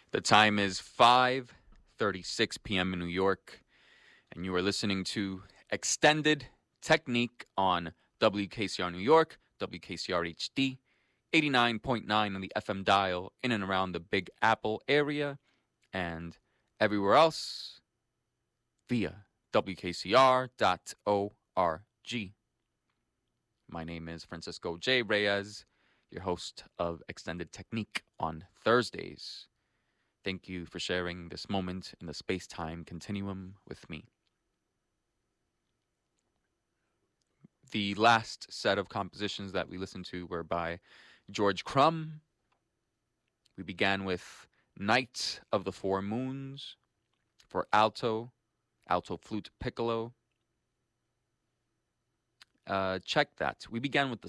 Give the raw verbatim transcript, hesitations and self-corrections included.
The time is five thirty-six p.m. in New York, and you are listening to Extended Technique on W K C R New York, W K C R H D, eighty-nine point nine on the F M dial in and around the Big Apple area, and everywhere else via W K C R dot org. My name is Francisco J. Reyes, your host of Extended Technique on Thursdays. Thank you for sharing this moment in the space-time continuum with me. The last set of compositions that we listened to were by George Crumb. We began with Night of the Four Moons for alto, alto flute piccolo. Uh, check that. We began with the